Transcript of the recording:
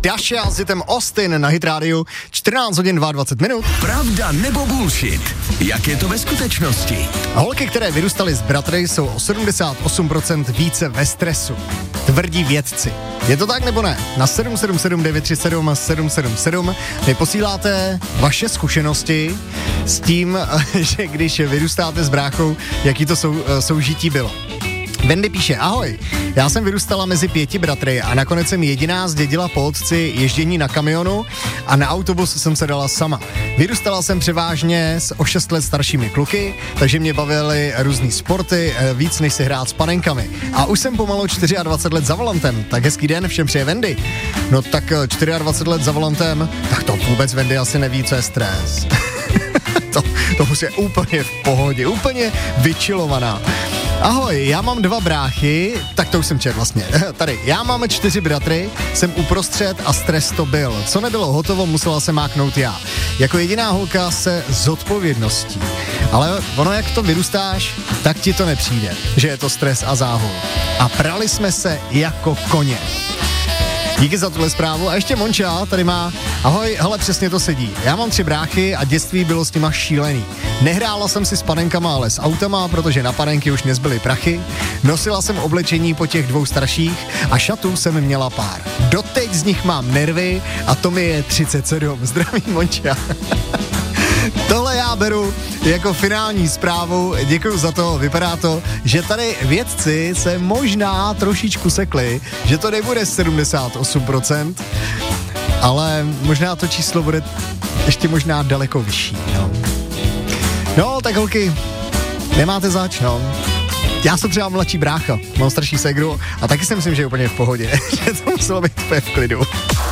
Dasha s hitem Austin na Hit Radio, 14 hodin 22 minut. Pravda nebo bullshit? Jak je to ve skutečnosti? Holky, které vyrůstaly s bratry, jsou o 78% více ve stresu. Tvrdí vědci. Je to tak nebo ne? Na 777 937 777 mi posíláte vaše zkušenosti s tím, že když vyrůstáte s bráchou, jaký to soužití bylo. Wendy píše, ahoj, já jsem vyrůstala mezi 5 bratry a nakonec jsem jediná zdědila po otci ježdění na kamionu a na autobus jsem se dala sama. Vyrůstala jsem převážně s o 6 let staršími kluky, takže mě bavily různý sporty, víc než si hrát s panenkami. A už jsem pomalu 24 let za volantem, tak hezký den, všem přeje Wendy. No tak 24 let za volantem, tak to vůbec Wendy asi neví, co je stres. to už je úplně v pohodě, úplně vyčilovaná. Ahoj, já mám 2 bráchy, tak to už jsem četl vlastně. Tady, já mám 4 bratry, jsem uprostřed a stres to byl. Co nebylo hotovo, musela se máknout já. Jako jediná holka se zodpovědností. Ale ono, jak to vyrůstáš, tak ti to nepřijde, že je to stres a záhul. A prali jsme se jako koně. Díky za tuhle zprávu. A ještě Monča tady má, ahoj, hele, přesně to sedí. Já mám 3 bráchy a dětství bylo s nima šílený. Nehrála jsem si s panenkama, ale s autama, protože na panenky už nezbyly prachy. Nosila jsem oblečení po těch 2 starších a šatů jsem měla pár. Doteď z nich mám nervy a to mi je 37. Zdraví, Monča. Tohle já beru jako finální zprávu, děkuju za to, vypadá to, že tady vědci se možná trošičku sekli, že to nebude 78%, ale možná to číslo bude ještě možná daleko vyšší, no. No, tak holky, nemáte zač, no. Já jsem třeba mladší brácha, mám starší ségru a taky si myslím, že je úplně v pohodě, že to muselo být úplně v klidu.